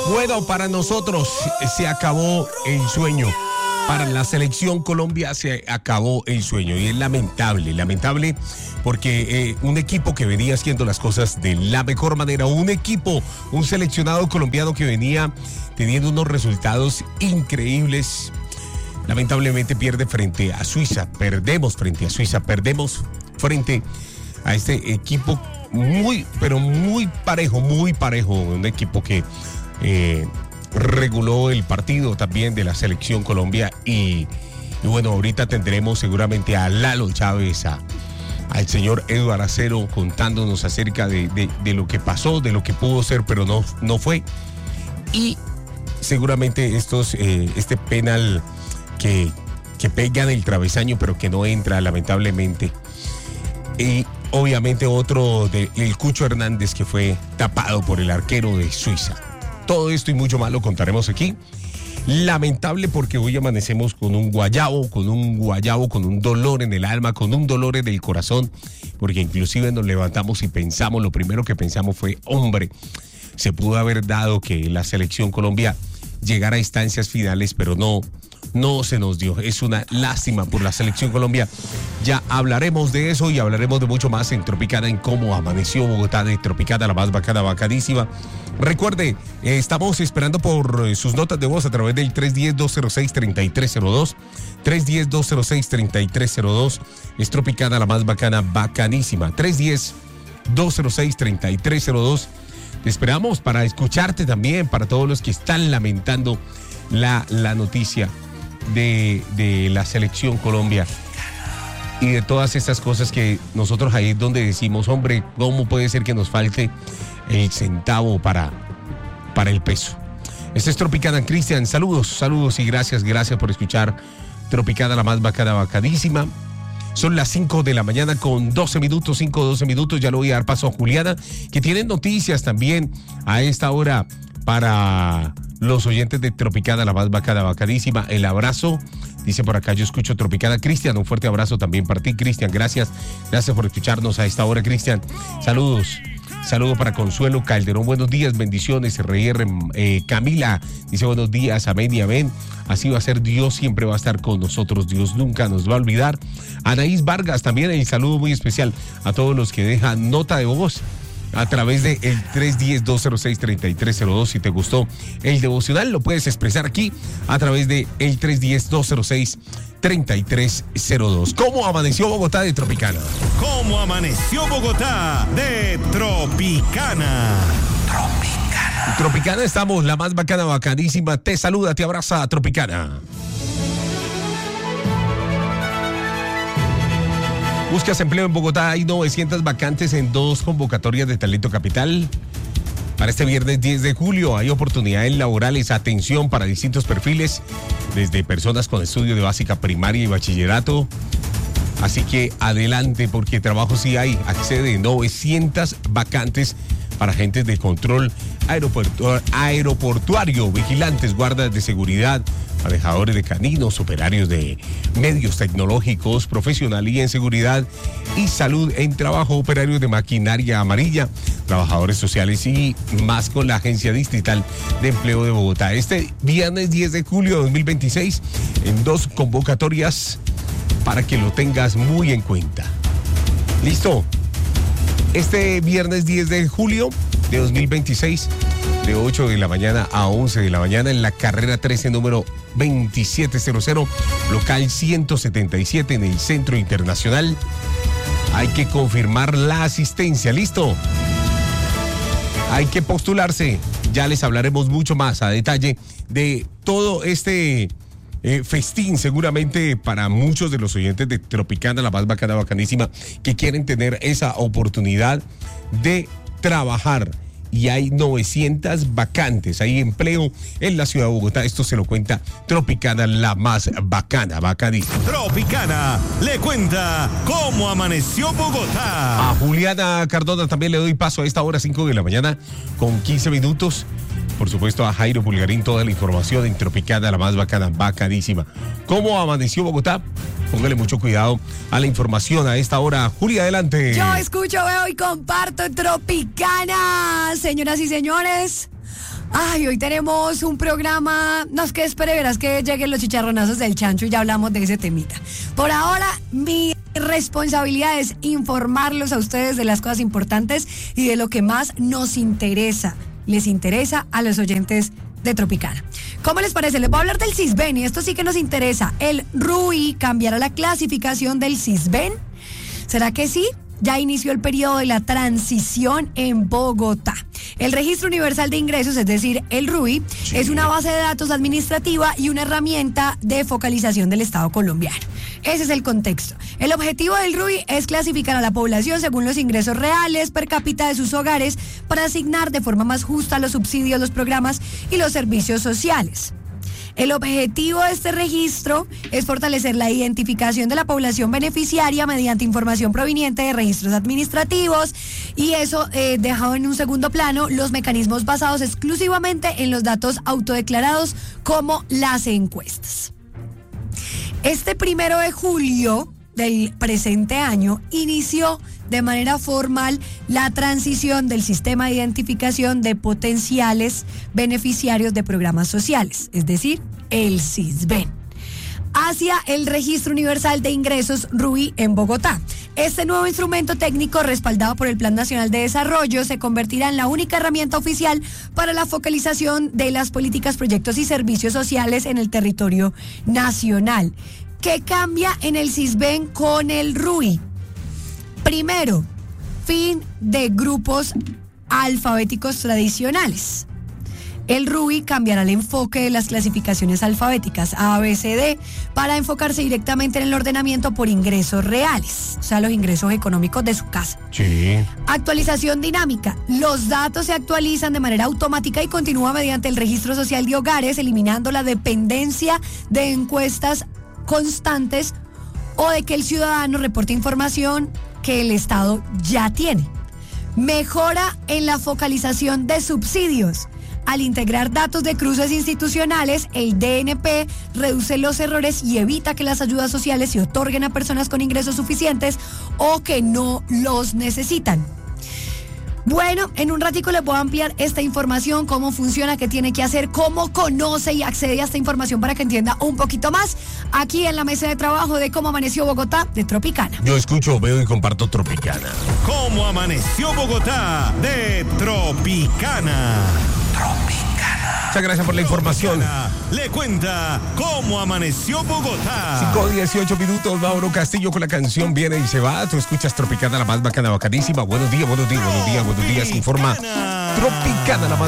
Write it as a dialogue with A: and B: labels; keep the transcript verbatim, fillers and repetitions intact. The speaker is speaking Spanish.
A: Bueno, para nosotros se acabó el sueño. Para la selección Colombia se acabó el sueño y es lamentable, lamentable porque eh, un equipo que venía haciendo las cosas de la mejor manera, un equipo, un seleccionado colombiano que venía teniendo unos resultados increíbles, lamentablemente pierde frente a Suiza, perdemos frente a Suiza, perdemos frente a este equipo muy, pero muy parejo, muy parejo, un equipo que... Eh, reguló el partido también de la selección Colombia y, y bueno, ahorita tendremos seguramente a Lalo Chávez, a, al señor Eduardo Acero contándonos acerca de, de, de lo que pasó, de lo que pudo ser pero no, no fue, y seguramente estos, eh, este penal que, que pega en el travesaño pero que no entra lamentablemente, y obviamente otro de el Cucho Hernández que fue tapado por el arquero de Suiza. Todo esto y mucho más lo contaremos aquí. Lamentable porque hoy amanecemos con un guayabo, con un guayabo, con un dolor en el alma, con un dolor en el corazón, porque inclusive nos levantamos y pensamos, lo primero que pensamos fue, hombre, se pudo haber dado que la selección Colombia llegara a instancias finales, pero no, no se nos dio. Es una lástima por la selección Colombia. Ya hablaremos de eso y hablaremos de mucho más en Tropicana, en cómo amaneció Bogotá de Tropicana, la más bacana, bacanísima. Recuerde, eh, estamos esperando por eh, sus notas de voz a través del tres uno cero, dos cero seis, tres tres cero dos. tres uno cero, dos cero seis, tres tres cero dos. Es Tropicana, la más bacana, bacanísima. tres uno cero, dos cero seis, tres tres cero dos. Te esperamos para escucharte también, para todos los que están lamentando la, la noticia de, de la selección Colombia y de todas estas cosas que nosotros ahí es donde decimos, hombre, ¿cómo puede ser que nos falte el centavo para, para el peso? Este es Tropicana. Cristian, saludos, saludos y gracias, gracias por escuchar Tropicana, la más bacana, bacadísima. Son las cinco de la mañana con doce minutos, cinco, doce minutos. Ya le voy a dar paso a Juliana, que tiene noticias también a esta hora para los oyentes de Tropicana, la más bacana, bacadísima. El abrazo, dice por acá, yo escucho Tropicana. Cristian, un fuerte abrazo también para ti, Cristian. Gracias, gracias por escucharnos a esta hora, Cristian. Saludos. Saludo para Consuelo Calderón, buenos días, bendiciones, R R. Eh, Camila dice buenos días, amén y amén. Así va a ser, Dios siempre va a estar con nosotros, Dios nunca nos va a olvidar. Anaís Vargas también, el saludo muy especial a todos los que dejan nota de voz a través de el tres uno cero, dos cero seis, tres tres cero dos. Si te gustó el devocional, lo puedes expresar aquí a través de el tres uno cero, dos cero seis, tres tres cero dos. ¿Cómo amaneció Bogotá de Tropicana?
B: ¿Cómo amaneció Bogotá de Tropicana?
A: Tropicana. Tropicana estamos, la más bacana, bacanísima. Te saluda, te abraza, Tropicana. Buscas empleo en Bogotá, hay novecientas vacantes en dos convocatorias de Talento Capital. Para este viernes diez de julio hay oportunidades laborales, atención para distintos perfiles, desde personas con estudio de básica primaria y bachillerato. Así que adelante porque trabajo sí hay, accede novecientas vacantes para agentes de control aeroportu- aeroportuario, vigilantes, guardas de seguridad, manejadores de caninos, operarios de medios tecnológicos, profesionalía en seguridad y salud en trabajo, operarios de maquinaria amarilla, trabajadores sociales y más con la Agencia Distrital de Empleo de Bogotá. Este viernes diez de julio de dos mil veintiséis en dos convocatorias para que lo tengas muy en cuenta. ¿Listo? Este viernes diez de julio de dos mil veintiséis, de ocho de la mañana a once de la mañana, en la carrera trece, número veintisiete cero cero, local ciento setenta y siete en el Centro Internacional. Hay que confirmar la asistencia. ¿Listo? Hay que postularse. Ya les hablaremos mucho más a detalle de todo este eh, festín, seguramente para muchos de los oyentes de Tropicana, la más bacana, bacanísima, que quieren tener esa oportunidad de trabajar. Y hay novecientas vacantes, hay empleo en la ciudad de Bogotá. Esto se lo cuenta Tropicana, la más bacana, bacanísima.
B: Tropicana le cuenta cómo amaneció Bogotá.
A: A Juliana Cardona también le doy paso a esta hora, cinco de la mañana, con quince minutos. Por supuesto, a Jairo Pulgarín, toda la información en Tropicana, la más bacana, bacanísima. ¿Cómo amaneció Bogotá? Póngale mucho cuidado a la información a esta hora. Julia, adelante.
C: Yo escucho, veo y comparto Tropicana. Señoras y señores, Ay, hoy tenemos un programa, no es que espere, verás que lleguen los chicharronazos del chancho y ya hablamos de ese temita. Por ahora, mi responsabilidad es informarlos a ustedes de las cosas importantes y de lo que más nos interesa, les interesa a los oyentes de Tropicana. ¿Cómo les parece? Les voy a hablar del Sisbén y esto sí que nos interesa. ¿El R U I cambiará la clasificación del Sisbén? ¿Será que sí? Ya inició el periodo de la transición en Bogotá. El Registro Universal de Ingresos, es decir, el R U I, sí, es una base de datos administrativa y una herramienta de focalización del Estado colombiano. Ese es el contexto. El objetivo del R U I es clasificar a la población según los ingresos reales per cápita de sus hogares para asignar de forma más justa los subsidios, los programas y los servicios sociales. El objetivo de este registro es fortalecer la identificación de la población beneficiaria mediante información proveniente de registros administrativos y eso eh, dejado en un segundo plano los mecanismos basados exclusivamente en los datos autodeclarados como las encuestas. Este primero de julio del presente año inició de manera formal la transición del sistema de identificación de potenciales beneficiarios de programas sociales, es decir, el Sisbén, hacia el Registro Universal de Ingresos R U I en Bogotá. Este nuevo instrumento técnico respaldado por el Plan Nacional de Desarrollo se convertirá en la única herramienta oficial para la focalización de las políticas, proyectos y servicios sociales en el territorio nacional. ¿Qué cambia en el Sisbén con el R U I? Primero, fin de grupos alfabéticos tradicionales. El R U I cambiará el enfoque de las clasificaciones alfabéticas A, B, C, D para enfocarse directamente en el ordenamiento por ingresos reales, o sea, los ingresos económicos de su casa.
A: Sí.
C: Actualización dinámica. Los datos se actualizan de manera automática y continúa mediante el registro social de hogares, eliminando la dependencia de encuestas constantes o de que el ciudadano reporte información que el Estado ya tiene. Mejora en la focalización de subsidios. Al integrar datos de cruces institucionales, el D N P reduce los errores y evita que las ayudas sociales se otorguen a personas con ingresos suficientes o que no los necesitan. Bueno, en un ratico les voy a ampliar esta información, cómo funciona, qué tiene que hacer, cómo conoce y accede a esta información para que entienda un poquito más aquí en la mesa de trabajo de Cómo Amaneció Bogotá de Tropicana.
A: Yo escucho, veo y comparto Tropicana.
B: Cómo Amaneció Bogotá de Tropicana.
A: Tropicana. Muchas gracias por la información.
B: Le cuenta Cómo Amaneció Bogotá.
A: cinco dieciocho minutos, Mauro Castillo con la canción Viene y se va. Tú escuchas Tropicana, la más bacana, bacanísima. Buenos días, buenos días, buenos días, buenos días. Informa Tropicana, la más